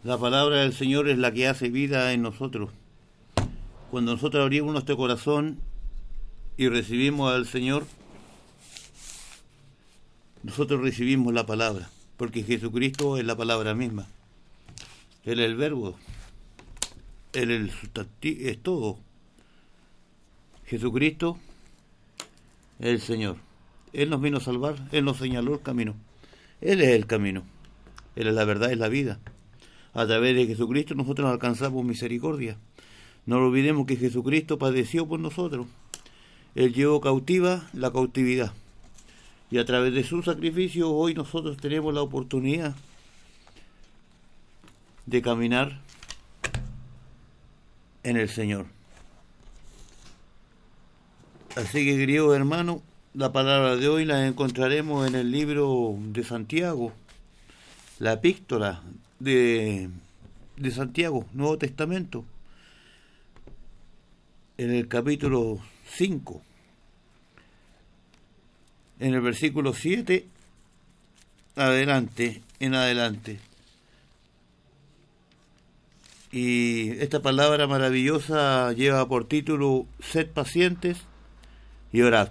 La palabra del Señor es la que hace vida en nosotros. Cuando nosotros abrimos nuestro corazón y recibimos al Señor, nosotros recibimos la palabra, porque Jesucristo es la palabra misma. Él es el verbo, Él es el sustantivo, es todo. Jesucristo es el Señor. Él nos vino a salvar, Él nos señaló el camino. Él es el camino, Él es la verdad, es la vida. A través de Jesucristo nosotros alcanzamos misericordia. No olvidemos que Jesucristo padeció por nosotros. Él llevó cautiva la cautividad. Y a través de su sacrificio hoy nosotros tenemos la oportunidad de caminar en el Señor. Así que, queridos hermanos, la palabra de hoy la encontraremos en el libro de Santiago, la epístola de Santiago, Nuevo Testamento, en el capítulo 5, en el versículo 7 en adelante. Y esta palabra maravillosa lleva por título: sed pacientes y orad.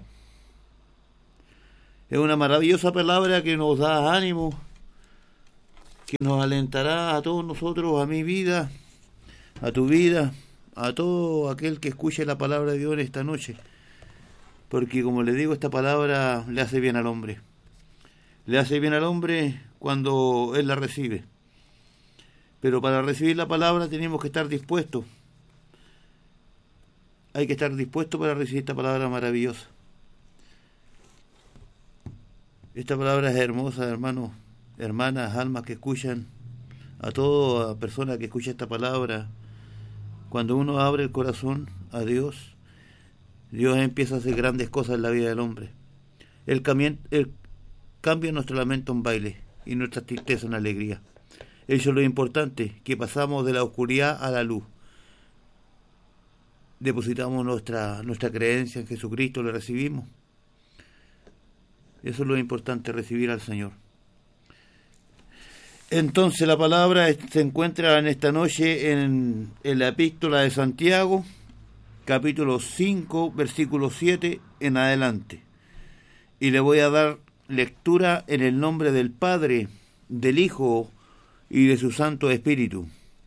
Es una maravillosa palabra que nos da ánimo, que nos alentará a todos nosotros, a mi vida, a tu vida, a todo aquel que escuche la palabra de Dios en esta noche. Porque, como le digo, esta palabra le hace bien al hombre. Le hace bien al hombre cuando él la recibe. Pero para recibir la palabra tenemos que estar dispuestos. Hay que estar dispuestos para recibir esta palabra maravillosa. Esta palabra es hermosa, hermanos, hermanas, almas que escuchan, a toda persona que escucha esta palabra. Cuando uno abre el corazón a Dios, Dios empieza a hacer grandes cosas en la vida del hombre. Él cambia nuestro lamento en baile y nuestra tristeza en alegría. Eso es lo importante, que pasamos de la oscuridad a la luz. Depositamos nuestra creencia en Jesucristo, le recibimos. Eso es lo importante, recibir al Señor. Entonces la palabra se encuentra en esta noche en la epístola de Santiago, capítulo 5, versículo 7 en adelante. Y le voy a dar lectura en el nombre del Padre, del Hijo y de su Santo Espíritu.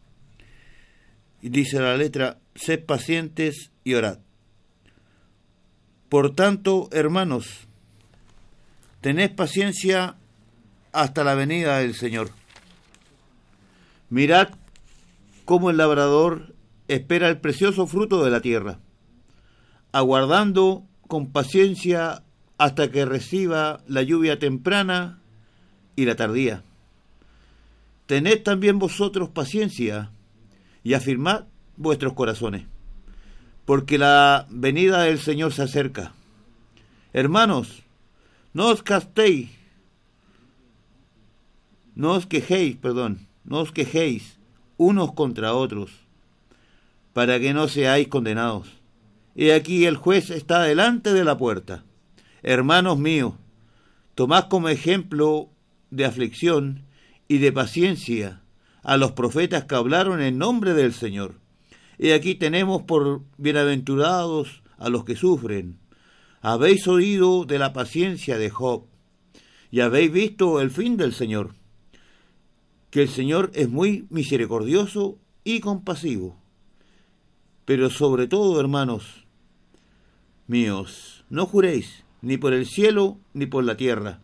Y dice la letra: sed pacientes y orad. Por tanto, hermanos, tened paciencia hasta la venida del Señor. Mirad cómo el labrador espera el precioso fruto de la tierra, aguardando con paciencia hasta que reciba la lluvia temprana y la tardía. Tened también vosotros paciencia y afirmad vuestros corazones, porque la venida del Señor se acerca. Hermanos, no os quejéis unos contra otros, para que no seáis condenados. He aquí el juez está delante de la puerta. Hermanos míos, tomad como ejemplo de aflicción y de paciencia a los profetas que hablaron en nombre del Señor. He aquí tenemos por bienaventurados a los que sufren. Habéis oído de la paciencia de Job, y habéis visto el fin del Señor, que el Señor es muy misericordioso y compasivo. Pero sobre todo, hermanos míos, no juréis ni por el cielo ni por la tierra,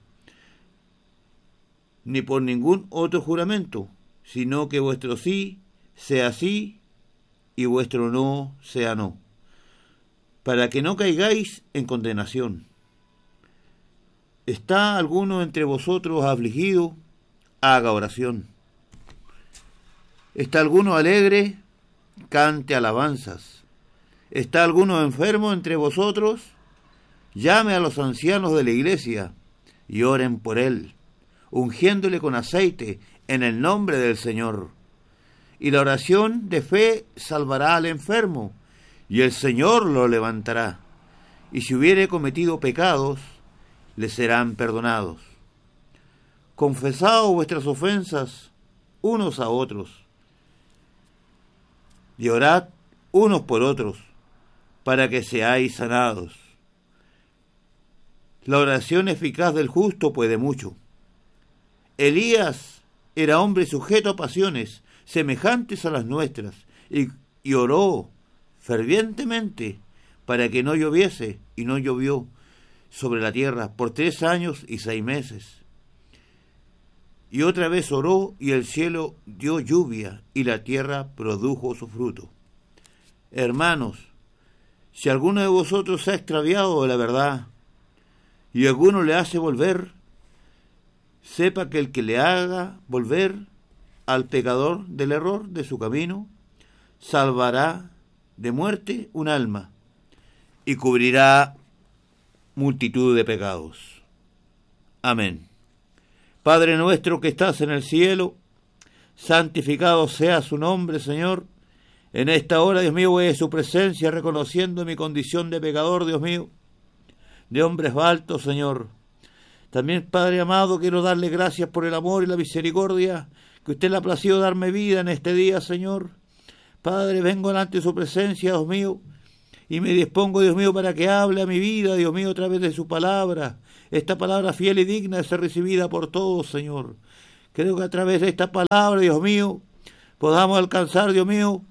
ni por ningún otro juramento, sino que vuestro sí sea sí y vuestro no sea no, para que no caigáis en condenación. ¿Está alguno entre vosotros afligido? Haga oración. ¿Está alguno alegre? Cante alabanzas. ¿Está alguno enfermo entre vosotros? Llame a los ancianos de la iglesia y oren por él, ungiéndole con aceite en el nombre del Señor. Y la oración de fe salvará al enfermo, y el Señor lo levantará. Y si hubiere cometido pecados, le serán perdonados. Confesad vuestras ofensas unos a otros y orad unos por otros, para que seáis sanados. La oración eficaz del justo puede mucho. Elías era hombre sujeto a pasiones semejantes a las nuestras, y oró fervientemente para que no lloviese, y no llovió sobre la tierra por 3 años y 6 meses. Y otra vez oró, y el cielo dio lluvia, y la tierra produjo su fruto. Hermanos, si alguno de vosotros se ha extraviado de la verdad, y alguno le hace volver, sepa que el que le haga volver al pecador del error de su camino, salvará de muerte un alma, y cubrirá multitud de pecados. Amén. Padre nuestro que estás en el cielo, santificado sea su nombre, Señor. En esta hora, Dios mío, voy a su presencia reconociendo mi condición de pecador, Dios mío, de hombre falto, Señor. También, Padre amado, quiero darle gracias por el amor y la misericordia que usted le ha placido darme vida en este día, Señor. Padre, vengo delante de su presencia, Dios mío, y me dispongo, Dios mío, para que hable a mi vida, Dios mío, a través de su palabra. Esta palabra fiel y digna de ser recibida por todos, Señor. Creo que a través de esta palabra, Dios mío, podamos alcanzar, Dios mío,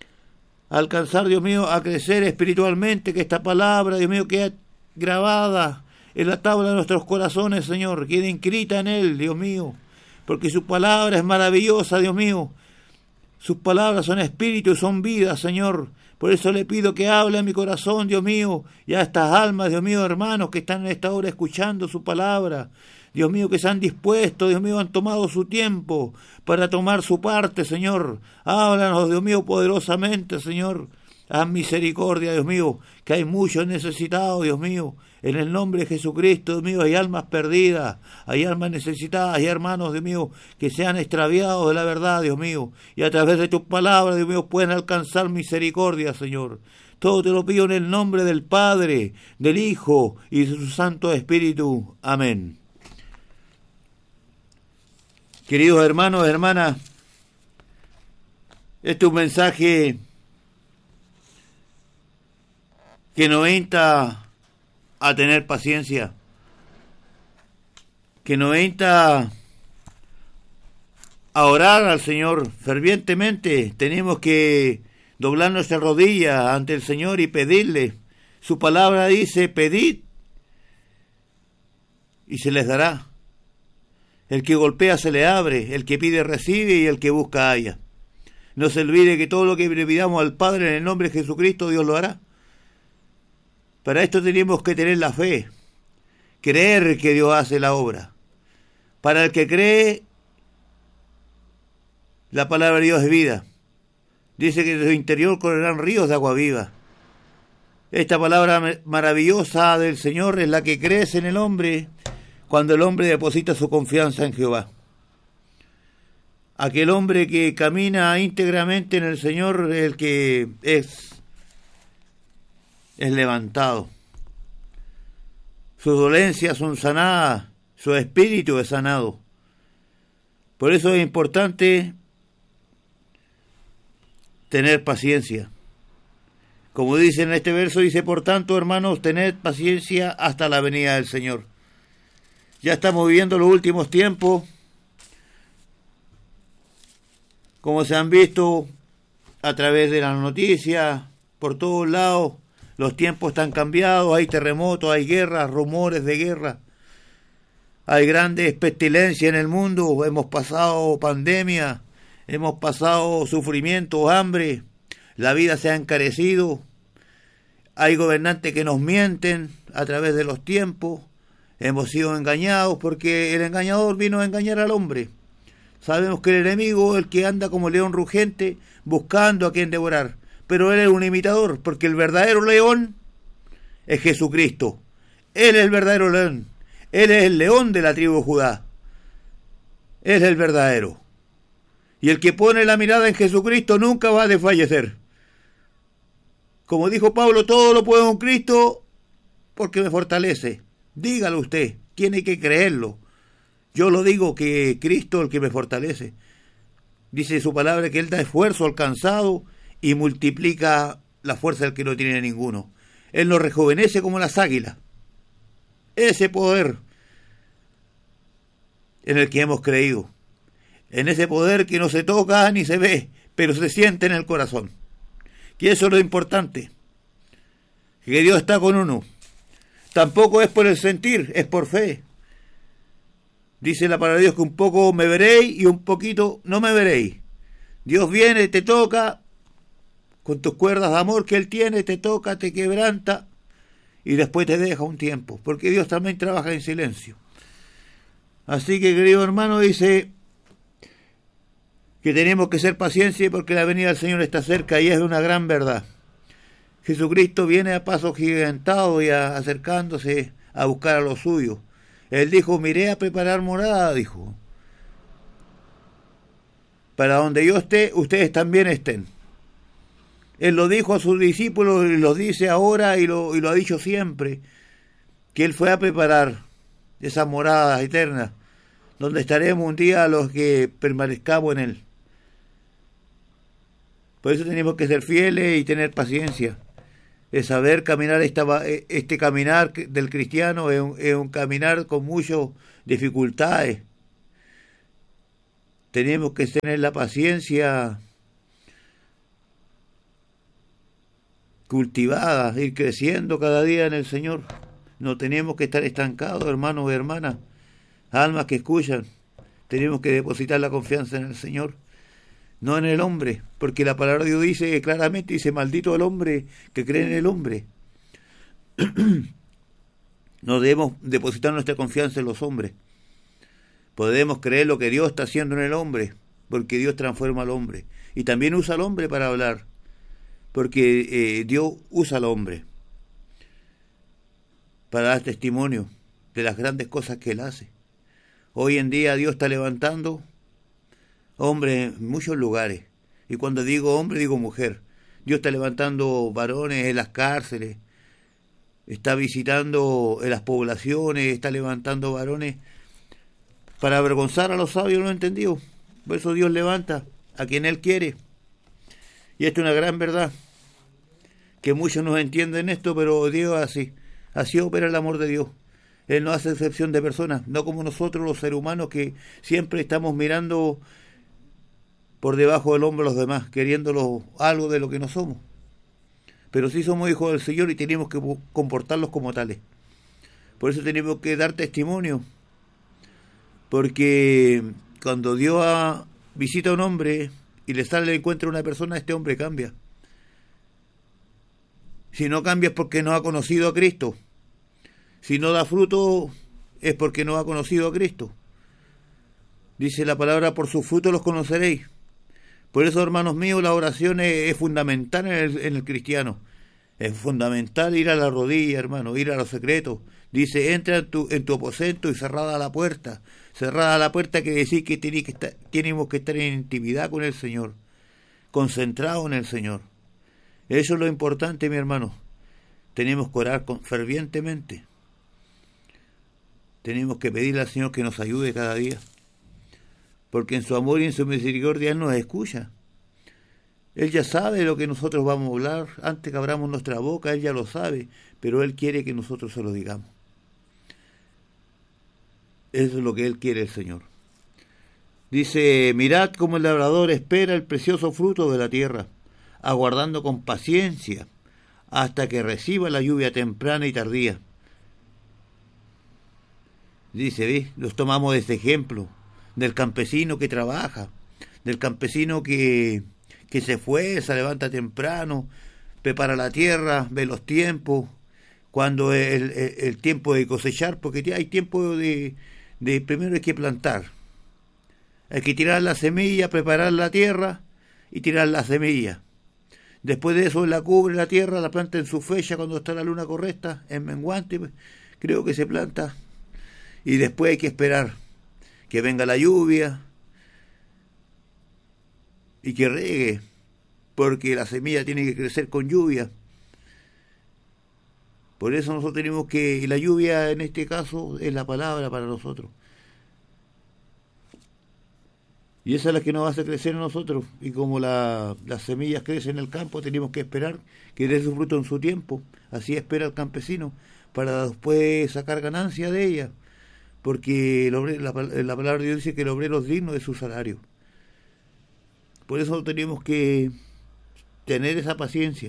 a crecer espiritualmente, que esta palabra, Dios mío, quede grabada en la tabla de nuestros corazones, Señor, quede inscrita en él, Dios mío, porque su palabra es maravillosa, Dios mío. Sus palabras son espíritu y son vida, Señor. Por eso le pido que hable a mi corazón, Dios mío, y a estas almas, Dios mío, hermanos, que están en esta hora escuchando su palabra. Dios mío, que se han dispuesto, Dios mío, han tomado su tiempo para tomar su parte, Señor. Háblanos, Dios mío, poderosamente, Señor. Haz misericordia, Dios mío, que hay muchos necesitados, Dios mío. En el nombre de Jesucristo, Dios mío, hay almas perdidas, hay almas necesitadas, hay hermanos, Dios mío, que se han extraviado de la verdad, Dios mío. Y a través de tus palabras, Dios mío, pueden alcanzar misericordia, Señor. Todo te lo pido en el nombre del Padre, del Hijo y de su Santo Espíritu. Amén. Queridos hermanos, hermanas, este es un mensaje que nos invita a tener paciencia, que nos invita a orar al Señor fervientemente. Tenemos que doblar nuestra rodilla ante el Señor y pedirle. Su palabra dice: pedid y se les dará. El que golpea se le abre, el que pide recibe y el que busca halla. No se olvide que todo lo que le pidamos al Padre en el nombre de Jesucristo, Dios lo hará. Para esto tenemos que tener la fe, creer que Dios hace la obra. Para el que cree, la palabra de Dios es vida. Dice que de su interior correrán ríos de agua viva. Esta palabra maravillosa del Señor es la que crece en el hombre cuando el hombre deposita su confianza en Jehová. Aquel hombre que camina íntegramente en el Señor es el que es levantado. Sus dolencias son sanadas, su espíritu es sanado. Por eso es importante tener paciencia. Como dice en este verso, dice: por tanto, hermanos, tened paciencia hasta la venida del Señor. Ya estamos viviendo los últimos tiempos, como se han visto a través de las noticias, por todos lados. Los tiempos están cambiados, hay terremotos, hay guerras, rumores de guerra. Hay grandes pestilencias en el mundo, hemos pasado pandemia, hemos pasado sufrimiento, hambre, la vida se ha encarecido. Hay gobernantes que nos mienten a través de los tiempos, hemos sido engañados porque el engañador vino a engañar al hombre. Sabemos que el enemigo es el que anda como león rugente buscando a quien devorar. Pero él es un imitador, porque el verdadero león es Jesucristo. Él es el verdadero león. Él es el león de la tribu de Judá. Él es el verdadero. Y el que pone la mirada en Jesucristo nunca va a desfallecer. Como dijo Pablo, todo lo puedo en Cristo porque me fortalece. Dígalo usted, tiene que creerlo. Yo lo digo, que Cristo es el que me fortalece. Dice su palabra que Él da esfuerzo al cansado y multiplica la fuerza del que no tiene ninguno. Él nos rejuvenece como las águilas. Ese poder en el que hemos creído, en ese poder que no se toca ni se ve, pero se siente en el corazón. Que eso es lo importante, que Dios está con uno. Tampoco es por el sentir, es por fe. Dice la palabra de Dios que un poco me veréis y un poquito no me veréis. Dios viene, te toca con tus cuerdas de amor que Él tiene, te toca, te quebranta y después te deja un tiempo, porque Dios también trabaja en silencio. Así que, querido hermano, dice que tenemos que ser pacientes porque la venida del Señor está cerca y es una gran verdad. Jesucristo viene a paso gigantado y acercándose a buscar a los suyos. Él dijo, miré a preparar morada, dijo. Para donde yo esté, ustedes también estén. Él lo dijo a sus discípulos y lo dice ahora y lo ha dicho siempre, que Él fue a preparar esas moradas eternas, donde estaremos un día los que permanezcamos en Él. Por eso tenemos que ser fieles y tener paciencia. Es saber caminar este caminar del cristiano es un caminar con muchas dificultades. Tenemos que tener la paciencia cultivada, ir creciendo cada día en el Señor. No tenemos que estar estancados, hermanos y hermanas, almas que escuchan. Tenemos que depositar la confianza en el Señor, no en el hombre, porque la palabra de Dios dice claramente, dice, maldito el hombre que cree en el hombre. No debemos depositar nuestra confianza en los hombres. Podemos creer lo que Dios está haciendo en el hombre, porque Dios transforma al hombre. Y también usa al hombre para hablar, porque Dios usa al hombre para dar testimonio de las grandes cosas que Él hace. Hoy en día Dios está levantando hombres en muchos lugares. Y cuando digo hombre, digo mujer. Dios está levantando varones en las cárceles, está visitando en las poblaciones, está levantando varones para avergonzar a los sabios no entendidos. Por eso Dios levanta a quien Él quiere. Y esto es una gran verdad, que muchos no entienden esto, pero Dios así opera el amor de Dios. Él no hace excepción de personas, no como nosotros los seres humanos que siempre estamos mirando por debajo del hombro a los demás, queriéndolos algo de lo que no somos. Pero sí somos hijos del Señor y tenemos que comportarlos como tales. Por eso tenemos que dar testimonio, porque cuando Dios visita a un hombre y le sale al encuentro a una persona, este hombre cambia. Si no cambia es porque no ha conocido a Cristo. Si no da fruto es porque no ha conocido a Cristo. Dice la palabra, por sus frutos los conoceréis. Por eso, hermanos míos, la oración es fundamental en el cristiano. Es fundamental ir a la rodilla, hermano, ir a los secretos. Dice, entra en tu aposento y cerrada la puerta. Cerrada la puerta quiere decir que tenemos que estar en intimidad con el Señor, concentrados en el Señor. Eso es lo importante, mi hermano. Tenemos que orar fervientemente. Tenemos que pedirle al Señor que nos ayude cada día, porque en su amor y en su misericordia Él nos escucha. Él ya sabe lo que nosotros vamos a hablar, antes que abramos nuestra boca, Él ya lo sabe, pero Él quiere que nosotros se lo digamos. Eso es lo que Él quiere, el Señor. Dice, mirad cómo el labrador espera el precioso fruto de la tierra, aguardando con paciencia hasta que reciba la lluvia temprana y tardía. Dice, ¿ves? Los tomamos de este ejemplo, del campesino que trabaja, del campesino que se esfuerza, levanta temprano, prepara la tierra, ve los tiempos, cuando el tiempo de cosechar, porque hay tiempo de primero hay que plantar, hay que tirar la semilla, preparar la tierra y tirar la semilla. Después de eso la cubre la tierra, la planta en su fecha cuando está la luna correcta, en menguante, creo que se planta. Y después hay que esperar que venga la lluvia y que riegue, porque la semilla tiene que crecer con lluvia. Por eso nosotros tenemos que, la lluvia en este caso es la palabra para nosotros. Y esa es la que nos hace crecer en nosotros. Y como las semillas crecen en el campo, tenemos que esperar que dé su fruto en su tiempo. Así espera el campesino, para después sacar ganancia de ella. Porque la palabra de Dios dice que el obrero es digno de su salario. Por eso tenemos que tener esa paciencia.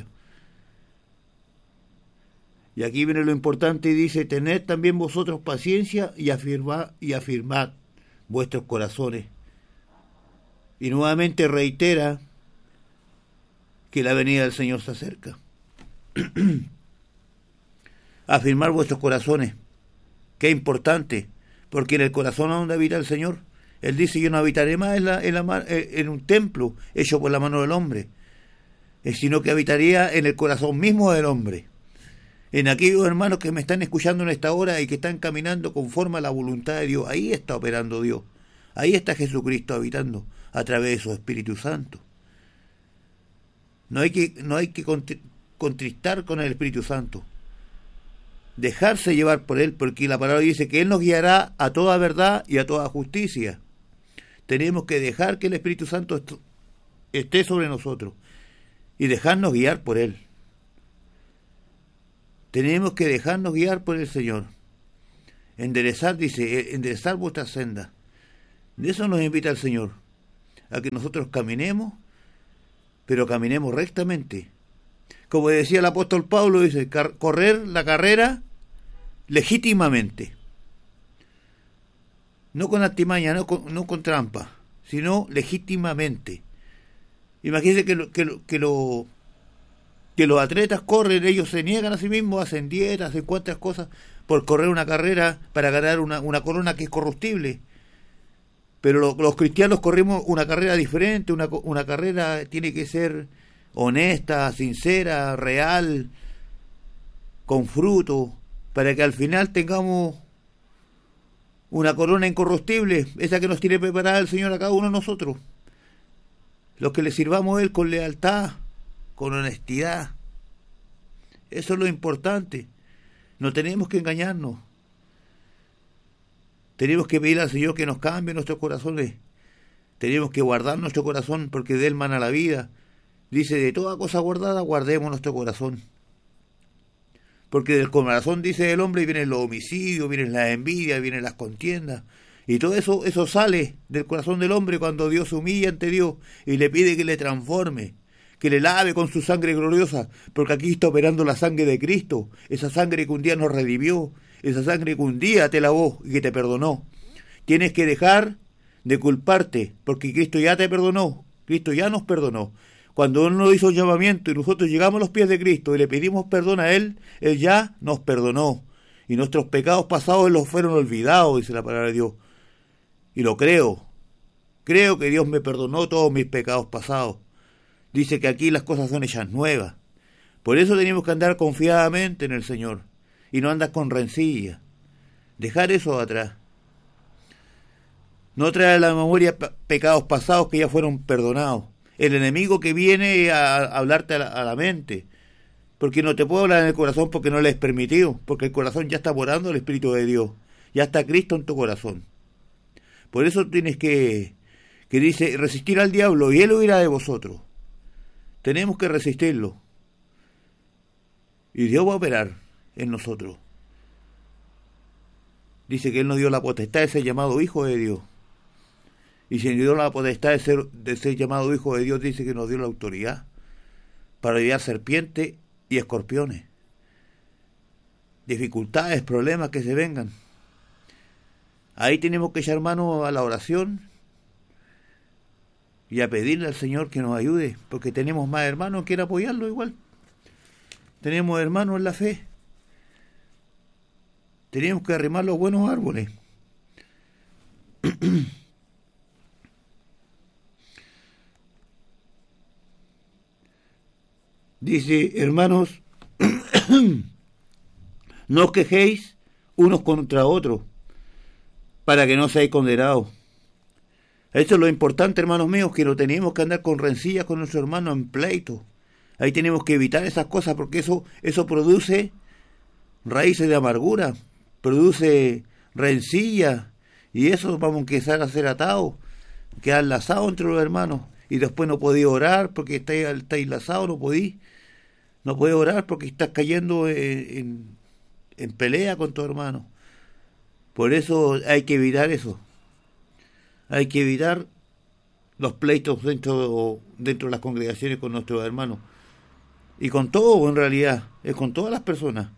Y aquí viene lo importante y dice: tened también vosotros paciencia y afirmad vuestros corazones. Y nuevamente reitera que la venida del Señor se acerca. Afirmar vuestros corazones. Qué importante, porque en el corazón donde habita el Señor, Él dice: yo no habitaré más en un templo hecho por la mano del hombre, sino que habitaría en el corazón mismo del hombre. En aquellos hermanos que me están escuchando en esta hora y que están caminando conforme a la voluntad de Dios, ahí está operando Dios. Ahí está Jesucristo habitando a través de su Espíritu Santo. No hay que contristar con el Espíritu Santo. Dejarse llevar por Él, porque la palabra dice que Él nos guiará a toda verdad y a toda justicia. Tenemos que dejar que el Espíritu Santo esté sobre nosotros y dejarnos guiar por Él. Tenemos que dejarnos guiar por el Señor. Enderezar, dice, enderezar vuestras sendas. De eso nos invita el Señor, a que nosotros caminemos, pero caminemos rectamente. Como decía el apóstol Pablo, dice: correr la carrera legítimamente. No con artimaña, no con trampa, sino legítimamente. Imagínense que los atletas corren, ellos se niegan a sí mismos, hacen dietas, hacen cuantas cosas por correr una carrera para ganar una corona que es corruptible. Pero los cristianos corremos una carrera diferente, una carrera tiene que ser honesta, sincera, real, con fruto, para que al final tengamos una corona incorruptible, esa que nos tiene preparada el Señor a cada uno de nosotros. Los que le sirvamos a Él con lealtad, con honestidad. Eso es lo importante. No tenemos que engañarnos. Tenemos que pedir al Señor que nos cambie nuestros corazones. Tenemos que guardar nuestro corazón, porque de Él mana la vida. Dice: de toda cosa guardada, guardemos nuestro corazón. Porque del corazón, dice el hombre, vienen los homicidios, vienen las envidias, vienen las contiendas. Y todo eso sale del corazón del hombre cuando Dios se humilla ante Dios y le pide que le transforme, que le lave con su sangre gloriosa, porque aquí está operando la sangre de Cristo, esa sangre que un día nos redimió, esa sangre que un día te lavó y que te perdonó. Tienes que dejar de culparte, porque Cristo ya te perdonó, Cristo ya nos perdonó. Cuando Él nos hizo un llamamiento y nosotros llegamos a los pies de Cristo y le pedimos perdón a Él ya nos perdonó. Y nuestros pecados pasados los fueron olvidados, dice la palabra de Dios. Y lo creo. Creo que Dios me perdonó todos mis pecados pasados. Dice que aquí las cosas son hechas nuevas. Por eso tenemos que andar confiadamente en el Señor y no andar con rencilla. Dejar eso atrás. No traer a la memoria pecados pasados que ya fueron perdonados. El enemigo que viene a hablarte a la mente, porque no te puedo hablar en el corazón porque no le es permitido, porque el corazón ya está morando el Espíritu de Dios, ya está Cristo en tu corazón. Por eso tienes que dice, resistir al diablo y él huirá de vosotros. Tenemos que resistirlo. Y Dios va a operar en nosotros. Dice que Él nos dio la potestad de ser llamado hijo de Dios. Y si nos dio la potestad de ser llamado hijo de Dios, dice que nos dio la autoridad para llevar serpientes y escorpiones. Dificultades, problemas que se vengan. Ahí tenemos que echar mano a la oración y a pedirle al Señor que nos ayude, porque tenemos más hermanos que quieren apoyarlo igual. Tenemos hermanos en la fe. Tenemos que arrimar los buenos árboles. Dice, hermanos, no os quejéis unos contra otros, para que no seáis condenados. Eso es lo importante, hermanos míos, que no tenemos que andar con rencillas con nuestros hermanos en pleito. Ahí tenemos que evitar esas cosas, porque eso produce raíces de amargura, produce rencillas, y eso vamos a empezar a ser atados. quedar enlazado entre los hermanos y después no podí orar porque está enlazado, no podí orar porque estás cayendo en pelea con tu hermano. Por eso hay que evitar eso. Hay que evitar los pleitos dentro de las congregaciones con nuestros hermanos. Y con todo, en realidad, es con todas las personas.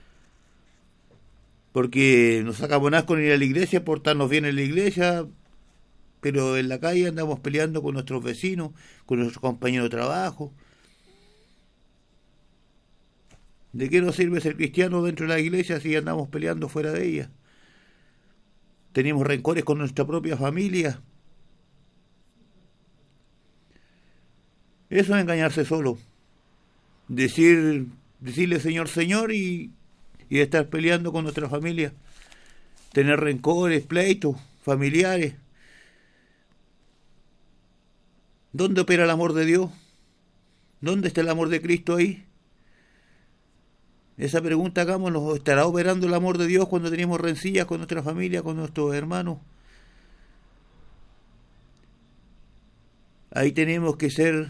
Porque nos sacamos asco en ir a la iglesia, portarnos bien en la iglesia, pero en la calle andamos peleando con nuestros vecinos, con nuestros compañeros de trabajo. ¿De qué nos sirve ser cristiano dentro de la iglesia si andamos peleando fuera de ella? Tenemos rencores con nuestra propia familia. Eso es engañarse solo. Decirle Señor, Señor y estar peleando con nuestra familia. Tener rencores, pleitos, familiares. ¿Dónde opera el amor de Dios? ¿Dónde está el amor de Cristo ahí? Esa pregunta hagámonos. ¿Estará operando el amor de Dios cuando tenemos rencillas con nuestra familia, con nuestros hermanos? Ahí tenemos que ser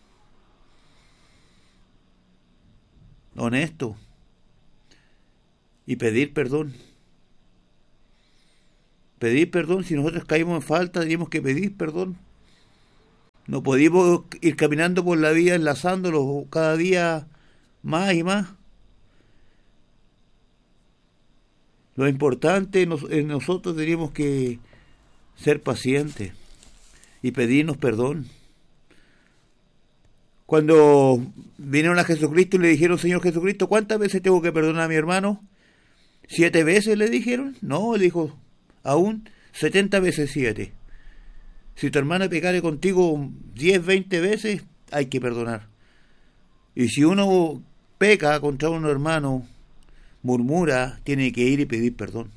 honestos y pedir perdón. Pedir perdón. Si nosotros caímos en falta, tenemos que pedir perdón. No podemos ir caminando por la vida enlazándolo cada día más y más. Lo importante en nosotros tenemos que ser pacientes y pedirnos perdón. Cuando vinieron a Jesucristo y le dijeron, Señor Jesucristo, ¿cuántas veces tengo que perdonar a mi hermano? ¿7 veces le dijeron? No, le dijo, aún 70 veces 7. Si tu hermana pecare contigo 10, 20 veces, hay que perdonar. Y si uno peca contra un hermano, murmura, tiene que ir y pedir perdón.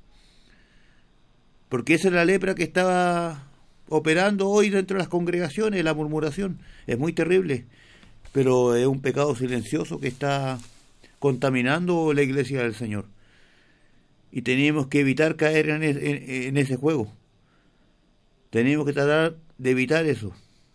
Porque esa es la lepra que estaba operando hoy dentro de las congregaciones, la murmuración. Es muy terrible, pero es un pecado silencioso que está contaminando la iglesia del Señor. Y tenemos que evitar caer en ese juego. Tenemos que tratar de evitar eso.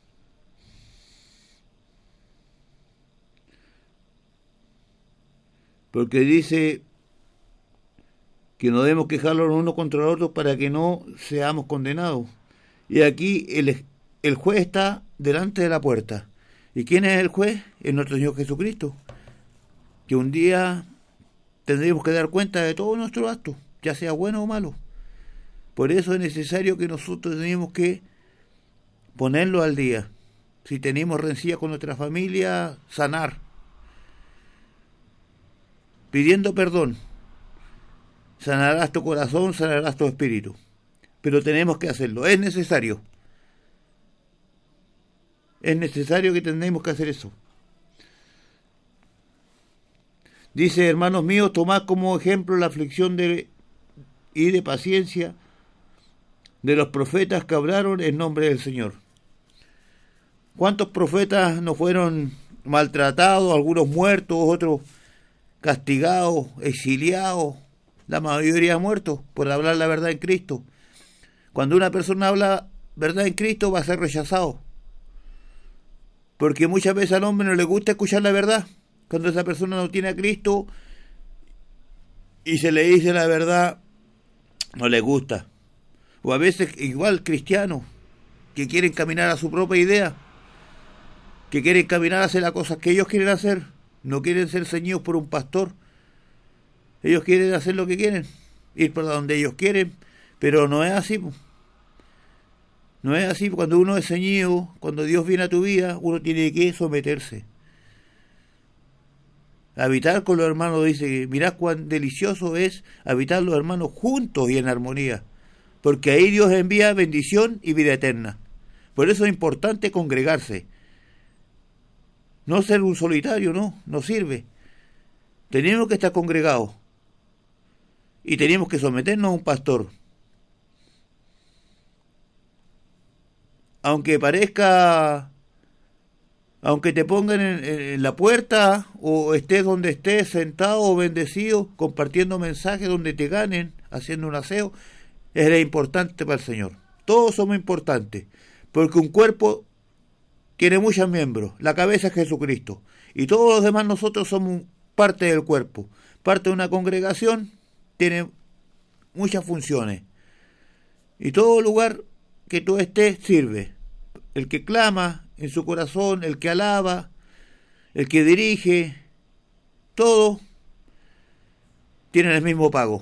Porque dice que no debemos quejarnos los unos contra los otros para que no seamos condenados. Y aquí el juez está delante de la puerta. ¿Y quién es el juez? Es nuestro Señor Jesucristo. Que un día tendremos que dar cuenta de todos nuestros actos, ya sea bueno o malo. Por eso es necesario que nosotros tenemos que ponerlo al día. Si tenemos rencilla con nuestra familia, sanar. Pidiendo perdón. Sanarás tu corazón, sanarás tu espíritu. Pero tenemos que hacerlo. Es necesario. Es necesario que tenemos que hacer eso. Dice, hermanos míos, tomad como ejemplo la aflicción y de paciencia de los profetas que hablaron en nombre del Señor. ¿Cuántos profetas no fueron maltratados, algunos muertos, otros castigados, exiliados, la mayoría muertos por hablar la verdad en Cristo? Cuando una persona habla verdad en Cristo va a ser rechazado, porque muchas veces al hombre no le gusta escuchar la verdad. Cuando esa persona no tiene a Cristo y se le dice la verdad, no le gusta. O a veces igual cristianos que quieren caminar a su propia idea, que quieren caminar a hacer las cosas que ellos quieren hacer, no quieren ser ceñidos por un pastor. Ellos quieren hacer lo que quieren, ir por donde ellos quieren, pero no es así. No es así. Cuando uno es ceñido, cuando Dios viene a tu vida, uno tiene que someterse. Habitar con los hermanos, dice, mirad cuán delicioso es habitar los hermanos juntos y en armonía, porque ahí Dios envía bendición y vida eterna. Por eso es importante congregarse. No ser un solitario, no sirve. Tenemos que estar congregados y tenemos que someternos a un pastor. Aunque te pongan en la puerta o estés donde estés, sentado o bendecido, compartiendo mensajes donde te ganen, haciendo un aseo, es importante para el Señor. Todos somos importantes. porque un cuerpo tiene muchos miembros, la cabeza es Jesucristo, y todos los demás nosotros somos parte del cuerpo, parte de una congregación, tiene muchas funciones, y todo lugar que tú estés sirve, el que clama en su corazón, el que alaba, el que dirige, todos tienen el mismo pago.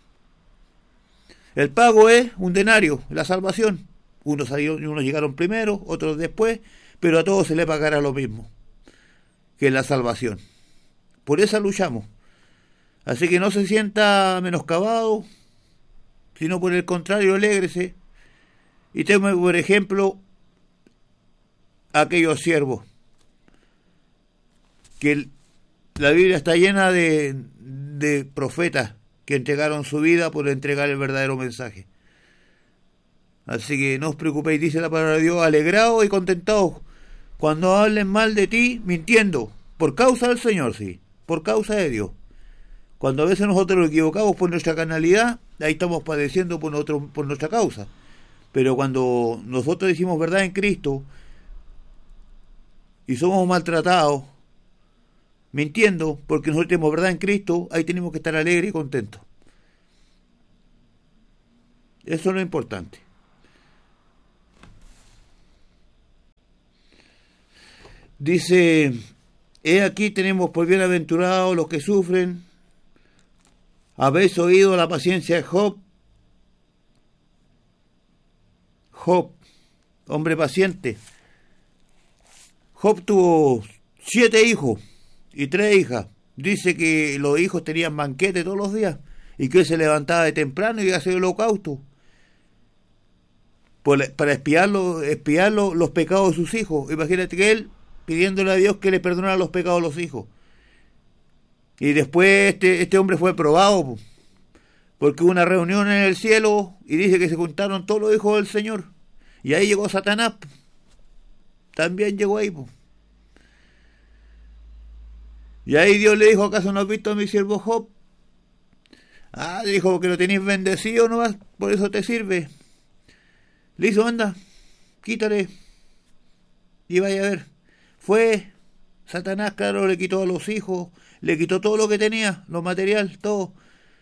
El pago es un denario, la salvación. Unos llegaron primero, otros después, pero a todos se les pagará lo mismo, que es la salvación. Por eso luchamos. Así que no se sienta menoscabado, sino por el contrario, alégrese. Y tome por ejemplo a aquellos siervos, que la Biblia está llena de profetas que entregaron su vida por entregar el verdadero mensaje. Así que no os preocupéis, dice la palabra de Dios, alegraos y contentaos cuando hablen mal de ti, mintiendo, por causa del Señor, sí, por causa de Dios. Cuando a veces nosotros nos equivocamos por nuestra carnalidad, ahí estamos padeciendo por nuestra causa. Pero cuando nosotros decimos verdad en Cristo y somos maltratados, mintiendo, porque nosotros tenemos verdad en Cristo, ahí tenemos que estar alegres y contentos. Eso es lo importante. Dice, he aquí tenemos por bienaventurados los que sufren. Habéis oído la paciencia de Job. Job, hombre paciente. Job tuvo 7 hijos y 3 hijas. Dice que los hijos tenían banquete todos los días y que él se levantaba de temprano y hacía el holocausto para espiar los pecados de sus hijos. Imagínate que él pidiéndole a Dios que le perdonara los pecados de los hijos. Y después este hombre fue probado, porque hubo una reunión en el cielo y dice que se juntaron todos los hijos del Señor. Y ahí llegó Satanás. También llegó ahí. Y ahí Dios le dijo, ¿acaso no has visto a mi siervo Job? Le dijo que lo tenéis bendecido nomás, por eso te sirve. Le hizo, anda, quítale. Y vaya a ver. Fue Satanás, claro, le quitó a los hijos, le quitó todo lo que tenía, lo material, todo.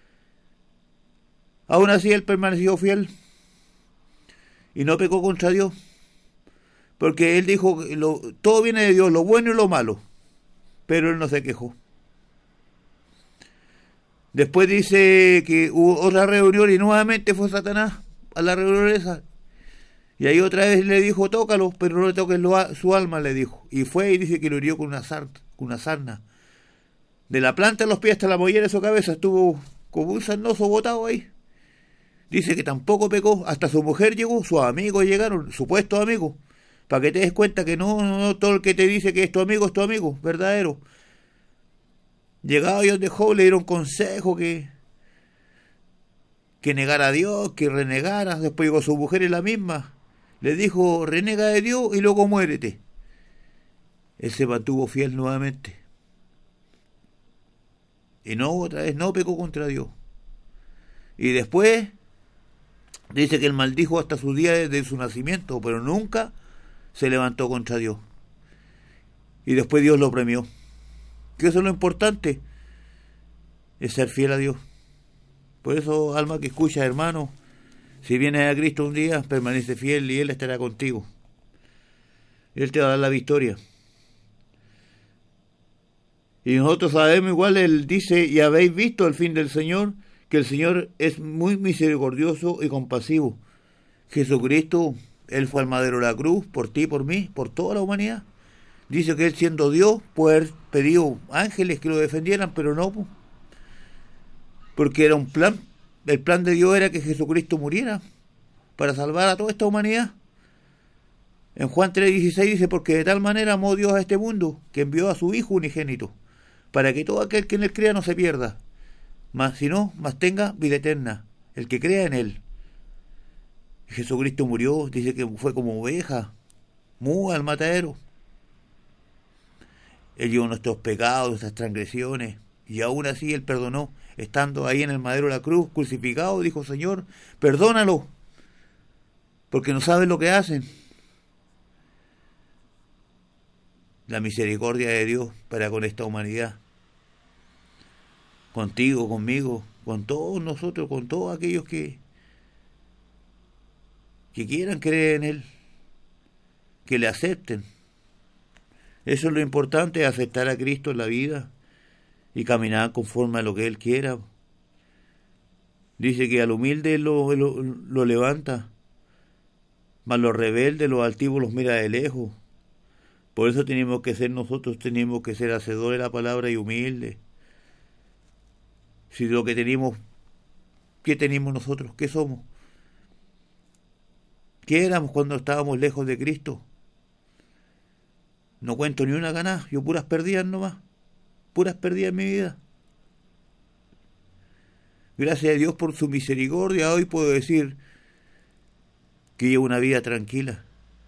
Aún así él permaneció fiel y no pecó contra Dios, porque él dijo que todo viene de Dios, lo bueno y lo malo, pero él no se quejó. Después dice que hubo otra reunión y nuevamente fue Satanás a la reunión esa. Y ahí otra vez le dijo, tócalo, pero no le toques su alma, le dijo. Y fue y dice que lo hirió con una sarna. De la planta de los pies hasta la mollera de su cabeza estuvo como un sarnoso botado ahí. Dice que tampoco pecó, hasta su mujer llegó, sus amigos llegaron, supuestos amigos, para que te des cuenta que no todo el que te dice que es tu amigo, verdadero. Llegaba ellos de Job, le dieron consejo que negara a Dios, que renegara. Después llegó su mujer y la misma. Le dijo, renega de Dios y luego muérete. Él se mantuvo fiel nuevamente. Y no, otra vez, no pecó contra Dios. Y después dice que él maldijo hasta su día de su nacimiento, pero nunca se levantó contra Dios. Y después Dios lo premió. Que eso es lo importante, es ser fiel a Dios. Por eso, alma que escucha, hermano, si vienes a Cristo un día, permanece fiel y Él estará contigo. Él te va a dar la victoria. Y nosotros sabemos, igual Él dice, y habéis visto el fin del Señor, que el Señor es muy misericordioso y compasivo. Jesucristo, Él fue al madero de la cruz, por ti, por mí, por toda la humanidad. Dice que Él, siendo Dios, puede haber pedido ángeles que lo defendieran, pero no, porque era un plan. El plan de Dios era que Jesucristo muriera para salvar a toda esta humanidad. En Juan 3:16 dice, porque de tal manera amó Dios a este mundo, que envió a su Hijo unigénito, para que todo aquel que en Él crea no se pierda, mas tenga vida eterna, el que crea en Él. Jesucristo murió, dice que fue como oveja, muda al matadero. Él llevó nuestros pecados, nuestras transgresiones, y aún así Él perdonó. Estando ahí en el madero de la cruz, crucificado, dijo, Señor, perdónalo, porque no saben lo que hacen. la misericordia de Dios para con esta humanidad. Contigo, conmigo, con todos nosotros, con todos aquellos que quieran creer en Él, que le acepten. Eso es lo importante, aceptar a Cristo en la vida y caminar conforme a lo que Él quiera. Dice que al humilde lo levanta, mas los rebeldes, los altivos los mira de lejos. Por eso tenemos que ser nosotros, tenemos que ser hacedores de la palabra y humildes. Si lo que tenemos, ¿qué tenemos nosotros? ¿Qué somos? ¿Qué éramos cuando estábamos lejos de Cristo? No cuento ni una ganada, yo puras perdidas nomás, puras perdidas en mi vida. Gracias a Dios por su misericordia, hoy puedo decir que llevo una vida tranquila.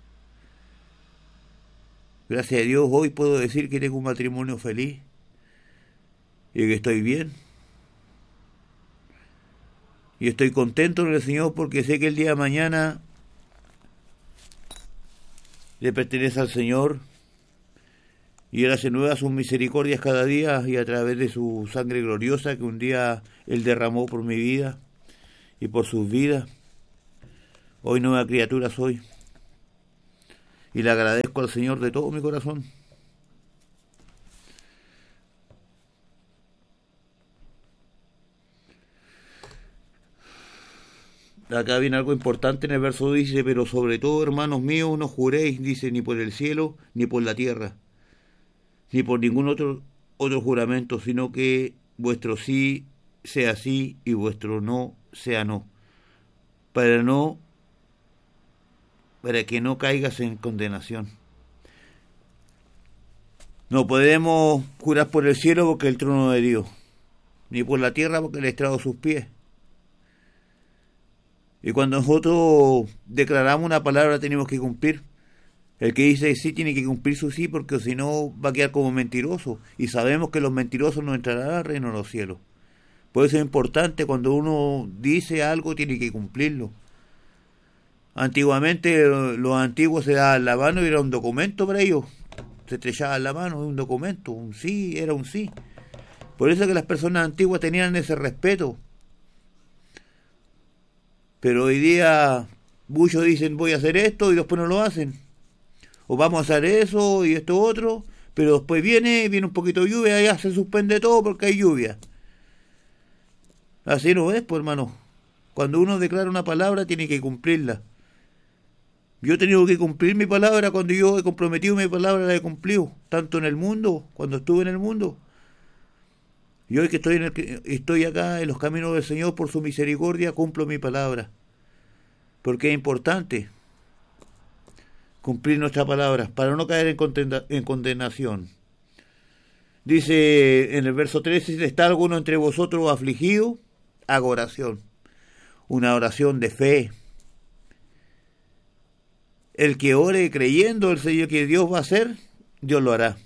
Gracias a Dios hoy puedo decir que tengo un matrimonio feliz y que estoy bien. Y estoy contento en el Señor porque sé que el día de mañana le pertenece al Señor y Él hace nuevas sus misericordias cada día y a través de su sangre gloriosa que un día Él derramó por mi vida y por sus vidas. Hoy nueva criatura soy y le agradezco al Señor de todo mi corazón. Acá viene algo importante en el verso, dice, pero sobre todo, hermanos míos, no juréis, dice, ni por el cielo, ni por la tierra, ni por ningún otro juramento, sino que vuestro sí sea sí y vuestro no sea no, para que no caigas en condenación. No podemos jurar por el cielo porque es el trono de Dios, ni por la tierra porque el estrado de sus pies. Y cuando nosotros declaramos una palabra tenemos que cumplir. El que dice sí tiene que cumplir su sí, porque si no va a quedar como mentiroso. Y sabemos que los mentirosos no entrarán al reino de los cielos. Por eso es importante, cuando uno dice algo tiene que cumplirlo. Antiguamente los antiguos se daban la mano y era un documento para ellos. Se estrechaban la mano, un documento, un sí, era un sí. Por eso es que las personas antiguas tenían ese respeto. Pero hoy día muchos dicen voy a hacer esto y después no lo hacen. O vamos a hacer eso y esto otro, pero después viene un poquito de lluvia y ya se suspende todo porque hay lluvia. Así no es, pues hermano. Cuando uno declara una palabra tiene que cumplirla. Yo he tenido que cumplir mi palabra, cuando yo he comprometido mi palabra la he cumplido, tanto en el mundo, cuando estuve en el mundo. Y hoy que estoy acá en los caminos del Señor, por su misericordia, cumplo mi palabra. Porque es importante cumplir nuestra palabra, para no caer en condenación. Dice en el verso 13, si está alguno entre vosotros afligido, haga oración. Una oración de fe. El que ore creyendo el Señor que Dios va a hacer, Dios lo hará.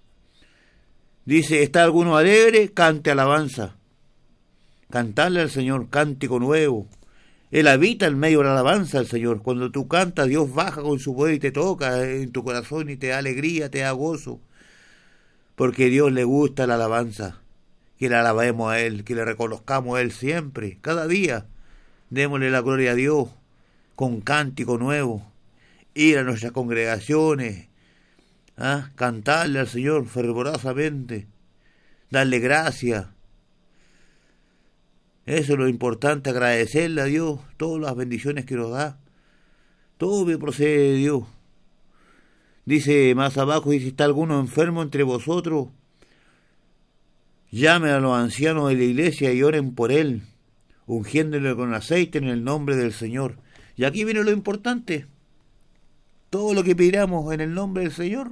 Dice, ¿está alguno alegre? Cante alabanza. Cantarle al Señor, cántico nuevo. Él habita en medio de la alabanza al Señor. Cuando tú cantas, Dios baja con su poder y te toca en tu corazón y te da alegría, te da gozo. Porque a Dios le gusta la alabanza. Que le alabemos a Él, que le reconozcamos a Él siempre, cada día. Démosle la gloria a Dios con cántico nuevo. Ir a nuestras congregaciones, cantarle al Señor fervorosamente, darle gracias. Eso es lo importante, agradecerle a Dios todas las bendiciones que nos da. Todo me procede de Dios. Dice más abajo, dice, está alguno enfermo entre vosotros, llame a los ancianos de la iglesia y oren por él, ungiéndole con aceite en el nombre del Señor. Y aquí viene lo importante. Todo lo que pidamos en el nombre del Señor,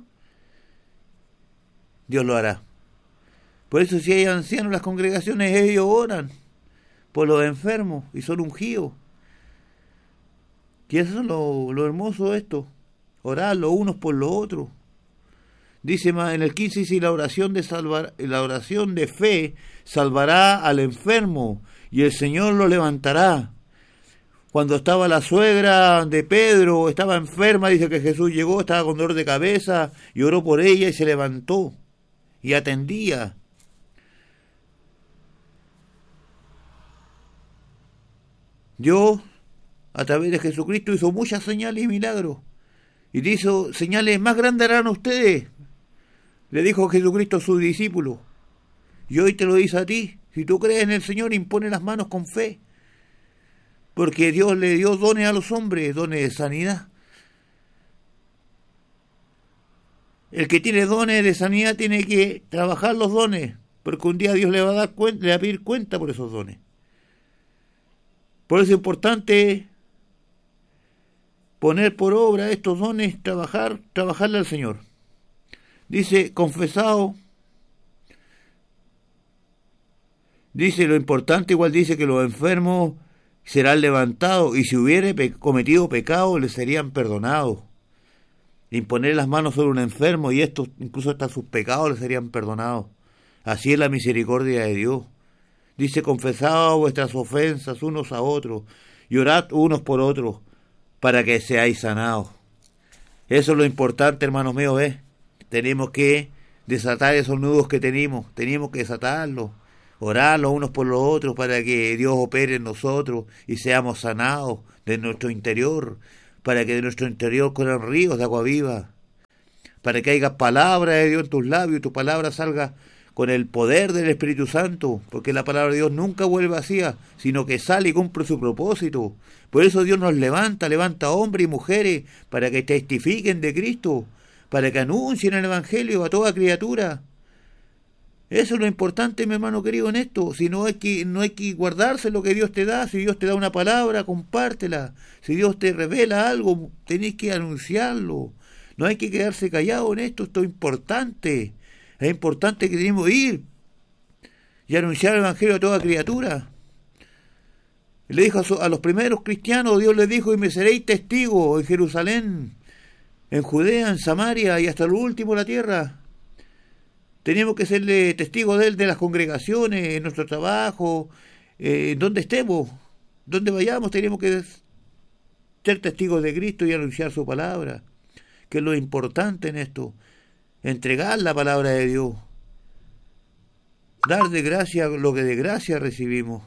Dios lo hará. Por eso si hay ancianos en las congregaciones, ellos oran por los enfermos y son ungidos. Y eso es lo hermoso de esto, orar los unos por los otros. Dice en el 15, dice, la oración de fe salvará al enfermo y el Señor lo levantará. Cuando estaba la suegra de Pedro, estaba enferma, dice que Jesús llegó, estaba con dolor de cabeza y oró por ella y se levantó y atendía. Dios, a través de Jesucristo, hizo muchas señales y milagros. Y dijo, señales más grandes harán ustedes. Le dijo Jesucristo a sus discípulos. Y hoy te lo dice a ti. Si tú crees en el Señor, impone las manos con fe. Porque Dios le dio dones a los hombres, dones de sanidad. El que tiene dones de sanidad tiene que trabajar los dones, porque un día Dios le va a dar cuenta, le va a pedir cuenta por esos dones. Por eso es importante poner por obra estos dones, trabajarle al Señor. Dice, confesado. Dice, lo importante igual dice que los enfermos serán levantados y si hubiere cometido pecado les serían perdonados. Imponer las manos sobre un enfermo y estos, incluso hasta sus pecados les serían perdonados. Así es la misericordia de Dios. Dice, confesad vuestras ofensas unos a otros y orad unos por otros para que seáis sanados. Eso es lo importante, hermanos míos, Tenemos que desatar esos nudos que tenemos que desatarlos, orar los unos por los otros para que Dios opere en nosotros y seamos sanados de nuestro interior, para que de nuestro interior corran ríos de agua viva, para que haya palabra de Dios en tus labios y tu palabra salga con el poder del Espíritu Santo, porque la palabra de Dios nunca vuelve vacía, sino que sale y cumple su propósito. Por eso Dios nos levanta hombres y mujeres para que testifiquen de Cristo, para que anuncien el Evangelio a toda criatura. Eso es lo importante, mi hermano querido, en esto. Si no hay que guardarse lo que Dios te da. Si Dios te da una palabra, compártela. Si Dios te revela algo, tenés que anunciarlo. No hay que quedarse callado en esto. Esto es importante. Es importante que tenemos que ir y anunciar el Evangelio a toda criatura. Le dijo a los primeros cristianos, Dios les dijo, y me seréis testigos en Jerusalén, en Judea, en Samaria y hasta lo último de la tierra. Tenemos que serle testigos de él, de las congregaciones, en nuestro trabajo, donde estemos, donde vayamos, tenemos que ser testigos de Cristo y anunciar su palabra, que es lo importante en esto, entregar la palabra de Dios, dar de gracia lo que de gracia recibimos.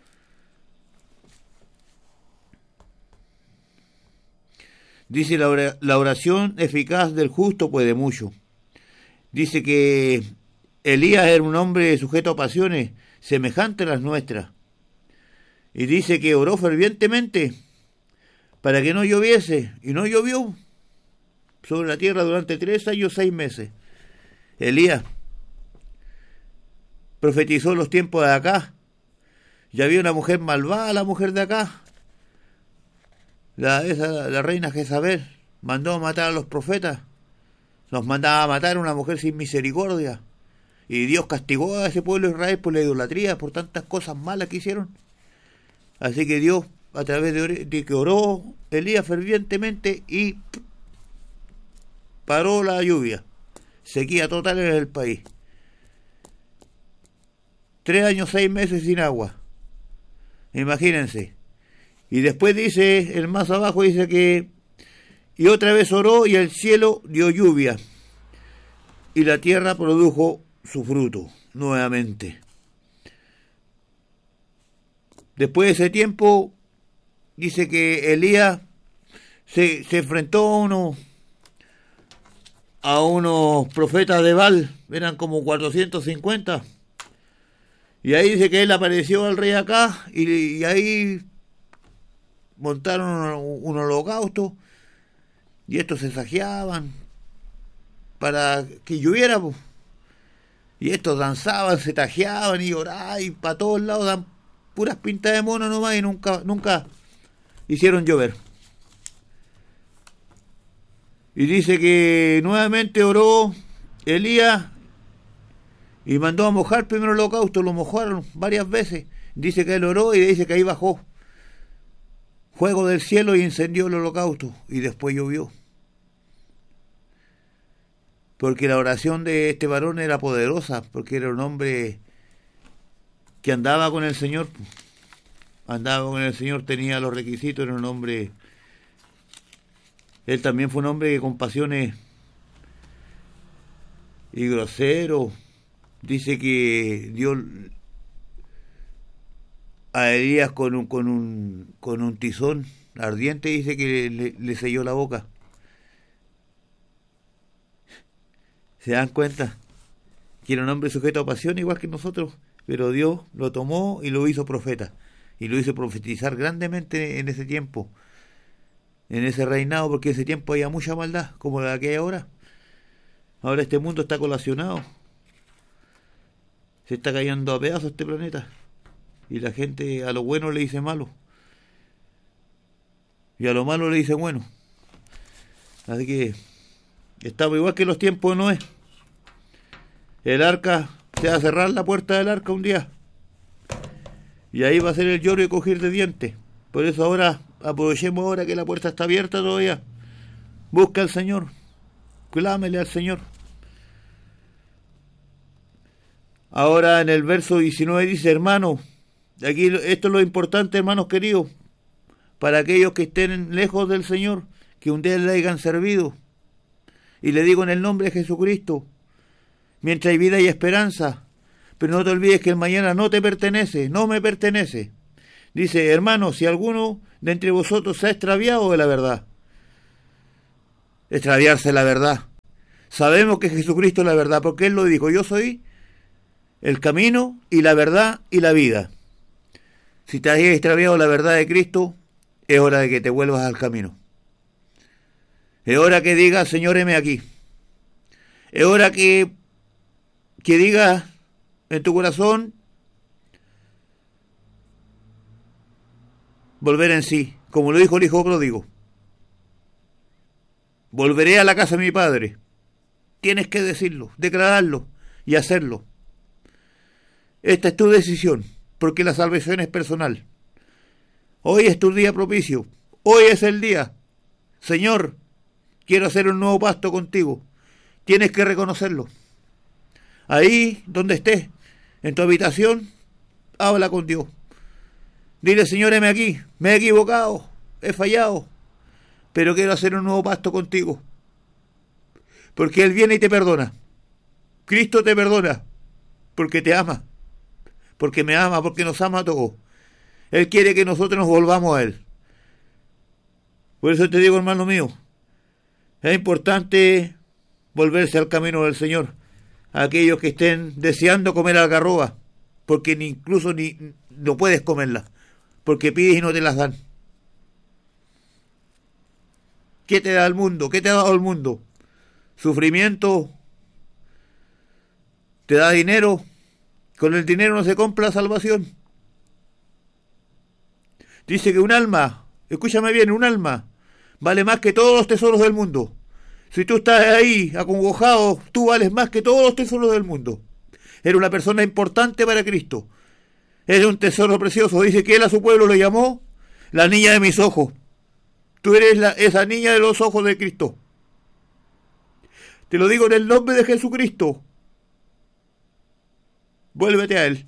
Dice, la oración eficaz del justo puede mucho. Dice que Elías era un hombre sujeto a pasiones semejantes a las nuestras. Y dice que oró fervientemente para que no lloviese. Y no llovió sobre la tierra durante 3 años, 6 meses. Elías profetizó los tiempos de acá. Ya había una mujer malvada, la mujer de acá. La reina Jezabel mandó a matar a los profetas. Los mandaba a matar a una mujer sin misericordia. Y Dios castigó a ese pueblo de Israel por la idolatría, por tantas cosas malas que hicieron. Así que Dios, a través de que oró Elías fervientemente y paró la lluvia. Sequía total en el país. 3 años, 6 meses sin agua. Imagínense. Y después dice, el más abajo dice que y otra vez oró y el cielo dio lluvia y la tierra produjo su fruto nuevamente. Después de ese tiempo dice que Elías se enfrentó a unos profetas de Baal, eran como 450, y ahí dice que él apareció al rey acá y ahí montaron un holocausto. Y estos se saqueaban para que lloviera. Y estos danzaban, se tajeaban y oraban y para todos lados dan puras pintas de mono nomás y nunca hicieron llover. Y dice que nuevamente oró Elías y mandó a mojar primero el holocausto, lo mojaron varias veces. Dice que él oró y dice que ahí bajó fuego del cielo y incendió el holocausto y después llovió. Porque la oración de este varón era poderosa, porque era un hombre que andaba con el Señor. andaba con el Señor, tenía los requisitos, era un hombre. Él también fue un hombre con pasiones y grosero. Dice que dio a Elías con un tizón ardiente, dice que le selló la boca. ¿Se dan cuenta? Que era un hombre sujeto a pasión igual que nosotros, pero Dios lo tomó y lo hizo profeta, y lo hizo profetizar grandemente en ese tiempo, en ese reinado, porque en ese tiempo había mucha maldad, como la que hay ahora. Ahora este mundo está colacionado, se está cayendo a pedazos este planeta, y la gente a lo bueno le dice malo, y a lo malo le dice bueno. Así que estamos igual que los tiempos de Noé. El arca, se va a cerrar la puerta del arca un día, y ahí va a ser el lloro y coger de dientes. Por eso ahora, aprovechemos ahora que la puerta está abierta todavía. Busca al Señor, clámele al Señor. Ahora en el verso 19 dice, hermano, aquí esto es lo importante, hermanos queridos, para aquellos que estén lejos del Señor, que un día le hayan servido. Y le digo en el nombre de Jesucristo, mientras hay vida y esperanza, pero no te olvides que el mañana no te pertenece, no me pertenece. Dice, hermano, si alguno de entre vosotros se ha extraviado de la verdad. Extraviarse de la verdad. Sabemos que Jesucristo es la verdad, porque Él lo dijo, yo soy el camino y la verdad y la vida. Si te has extraviado la verdad de Cristo, es hora de que te vuelvas al camino. Es hora que digas, Señor, heme aquí. Es hora que digas en tu corazón, volver en sí, como lo dijo el hijo pródigo. Volveré a la casa de mi padre. Tienes que decirlo, declararlo y hacerlo. Esta es tu decisión, porque la salvación es personal. Hoy es tu día propicio. Hoy es el día. Señor, quiero hacer un nuevo pacto contigo. Tienes que reconocerlo. Ahí donde estés, en tu habitación, habla con Dios. Dile, Señor, heme aquí, me he equivocado, he fallado, pero quiero hacer un nuevo pacto contigo. Porque Él viene y te perdona. Cristo te perdona, porque te ama, porque me ama, porque nos ama a todos. Él quiere que nosotros nos volvamos a Él. Por eso te digo, hermano mío, es importante volverse al camino del Señor. Aquellos que estén deseando comer algarroba, porque incluso no puedes comerla, porque pides y no te las dan. ¿Qué te da el mundo? ¿Qué te ha dado el mundo? Sufrimiento. Te da dinero. Con el dinero no se compra la salvación. Dice que un alma, escúchame bien, un alma vale más que todos los tesoros del mundo. Si tú estás ahí acongojado, tú vales más que todos los tesoros del mundo. Eres una persona importante para Cristo. Eres un tesoro precioso. Dice que Él a su pueblo lo llamó la niña de mis ojos. Tú eres esa niña de los ojos de Cristo. Te lo digo en el nombre de Jesucristo. Vuélvete a Él.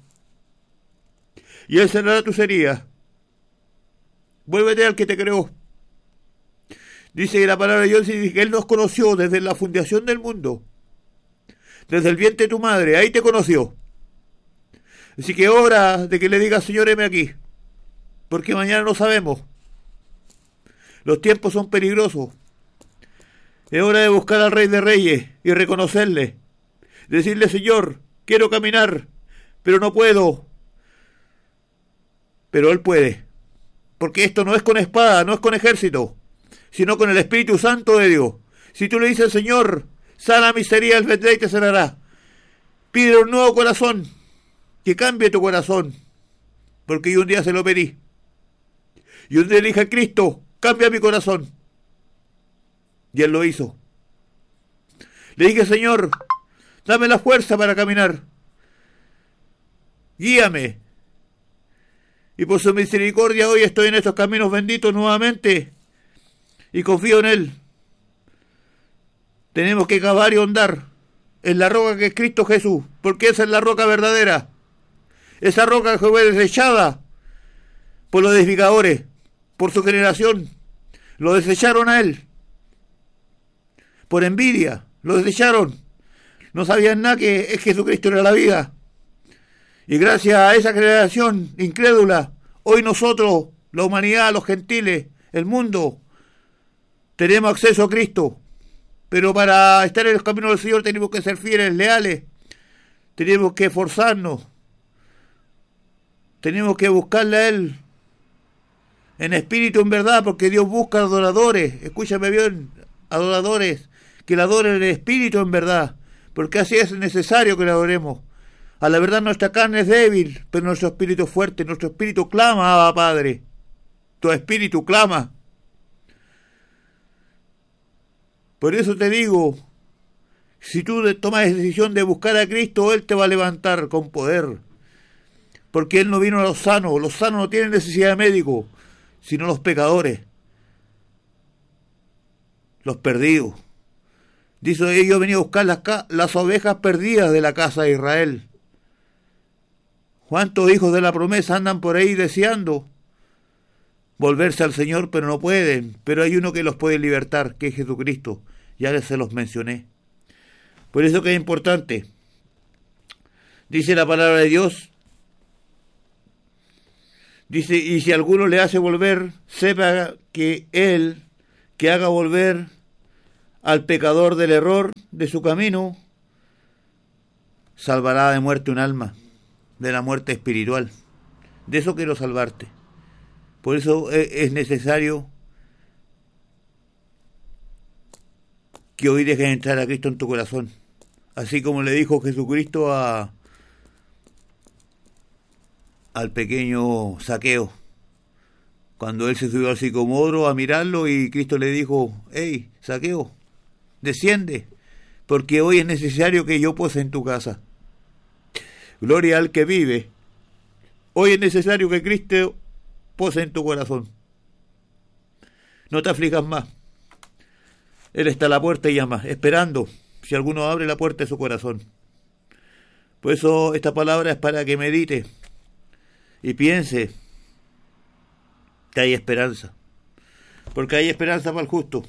Y Él cerrará tus heridas. Vuélvete al que te creó. Dice la palabra de Dios que Él nos conoció desde la fundación del mundo. Desde el vientre de tu madre, ahí te conoció. Así que hora de que le digas, Señor, heme aquí. Porque mañana no sabemos. Los tiempos son peligrosos. Es hora de buscar al Rey de Reyes y reconocerle. Decirle, Señor, quiero caminar, pero no puedo. Pero Él puede. Porque esto no es con espada, no es con ejército, sino con el Espíritu Santo de Dios. Si tú le dices, Señor, sana mis heridas, Él vendrá y te sanará. Pide un nuevo corazón, que cambie tu corazón, porque yo un día se lo pedí. Y un día le dije a Cristo, cambia mi corazón. Y Él lo hizo. Le dije, Señor, dame la fuerza para caminar. Guíame. Y por su misericordia hoy estoy en estos caminos benditos nuevamente. Y confío en Él. Tenemos que cavar y hondar en la roca que es Cristo Jesús, porque esa es la roca verdadera. Esa roca que fue desechada por los edificadores, por su generación. Lo desecharon a él. Por envidia, lo desecharon. No sabían nada que Jesucristo era la vida. Y gracias a esa generación incrédula, hoy nosotros, la humanidad, los gentiles, el mundo, tenemos acceso a Cristo. Pero para estar en el camino del Señor tenemos que ser fieles, leales. Tenemos que esforzarnos. Tenemos que buscarle a Él en espíritu, en verdad, porque Dios busca adoradores. Escúchame bien, adoradores, que le adoren en espíritu, en verdad, porque así es necesario que le adoremos. A la verdad nuestra carne es débil, pero nuestro espíritu es fuerte. Nuestro espíritu clama, Abba Padre. Tu espíritu clama. Por eso te digo, si tú tomas la decisión de buscar a Cristo, Él te va a levantar con poder. Porque Él no vino a los sanos. Los sanos no tienen necesidad de médico, sino los pecadores, los perdidos. Dice, yo venía a buscar las ovejas perdidas de la casa de Israel. ¿Cuántos hijos de la promesa andan por ahí deseando volverse al Señor, pero no pueden? Pero hay uno que los puede libertar, que es Jesucristo. Ya se los mencioné. Por eso que es importante. Dice la palabra de Dios. Dice, y si alguno le hace volver, sepa que él, que haga volver al pecador del error de su camino, salvará de muerte un alma, de la muerte espiritual. De eso quiero salvarte. Por eso es necesario que hoy dejes entrar a Cristo en tu corazón. Así como le dijo Jesucristo al pequeño Zaqueo, cuando él se subió al sicomoro a mirarlo y Cristo le dijo, hey, Zaqueo, desciende, porque hoy es necesario que yo pose en tu casa. Gloria al que vive. Hoy es necesario que Cristo pose en tu corazón. No te aflijas más. Él está a la puerta y llama, esperando si alguno abre la puerta de su corazón. Por eso esta palabra es para que medite y piense que hay esperanza. Porque hay esperanza para el justo.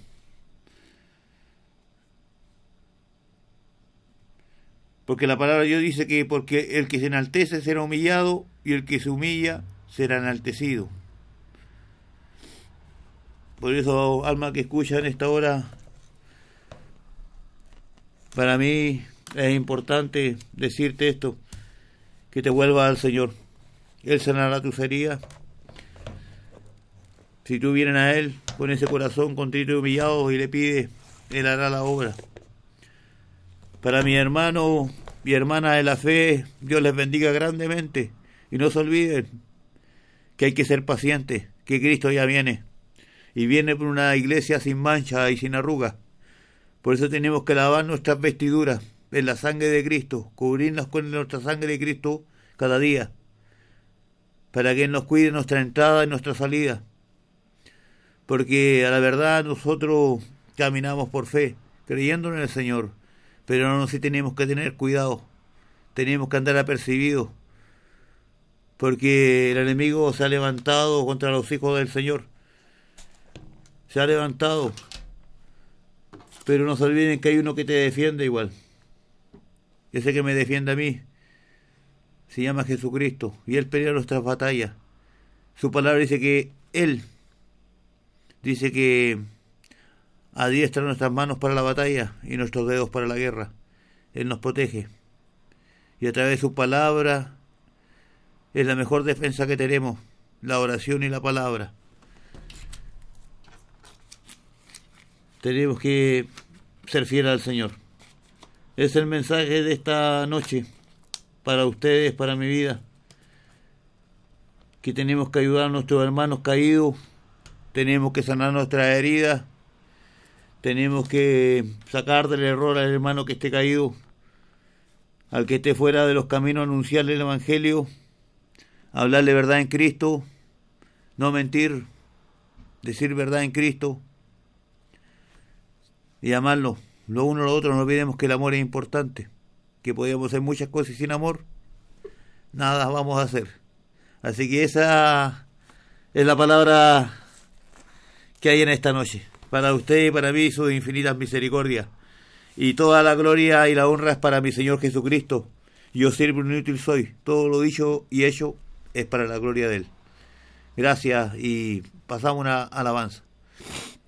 Porque la palabra de Dios dice que porque el que se enaltece será humillado y el que se humilla será enaltecido. Por eso, alma que escucha en esta hora, para mí es importante decirte esto, que te vuelvas al Señor. Él sanará tus heridas. Si tú vienes a Él con ese corazón contrito y humillado y le pides, Él hará la obra. Para mi hermano y hermana de la fe, Dios les bendiga grandemente. Y no se olviden que hay que ser pacientes, que Cristo ya viene. Y viene por una iglesia sin mancha y sin arrugas. Por eso tenemos que lavar nuestras vestiduras en la sangre de Cristo, cubrirnos con nuestra sangre de Cristo cada día, para que Él nos cuide nuestra entrada y nuestra salida. Porque a la verdad nosotros caminamos por fe, creyendo en el Señor, pero no sí tenemos que tener cuidado, tenemos que andar apercibidos, porque el enemigo se ha levantado contra los hijos del Señor, se ha levantado, pero no se olviden que hay uno que te defiende igual. Ese que me defiende a mí se llama Jesucristo y Él pelea nuestras batallas. Su palabra dice que Él dice que adiestra nuestras manos para la batalla y nuestros dedos para la guerra. Él nos protege y a través de su palabra es la mejor defensa que tenemos, la oración y la palabra. Tenemos que ser fieles al Señor. Es el mensaje de esta noche para ustedes, para mi vida, que tenemos que ayudar a nuestros hermanos caídos, tenemos que sanar nuestras heridas, tenemos que sacar del error al hermano que esté caído, al que esté fuera de los caminos, anunciarle el Evangelio, hablarle verdad en Cristo, no mentir, decir verdad en Cristo y amarlo. Lo uno o lo otro, no olvidemos que el amor es importante, que podemos hacer muchas cosas y sin amor nada vamos a hacer. Así que esa es la palabra que hay en esta noche. Para usted y para mí sus infinitas misericordias. Y toda la gloria y la honra es para mi Señor Jesucristo. Yo siervo inútil soy. Todo lo dicho y hecho es para la gloria de Él. Gracias y pasamos una alabanza.